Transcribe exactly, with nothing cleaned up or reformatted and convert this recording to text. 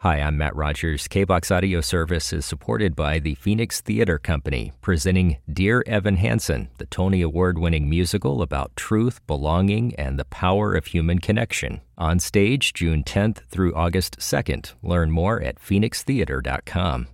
Hi, I'm Matt Rogers. K BOX Audio Service is supported by the Phoenix Theater Company, presenting Dear Evan Hansen, the Tony Award-winning musical about truth, belonging, and the power of human connection. On stage June tenth through August second. Learn more at phoenix theater dot com.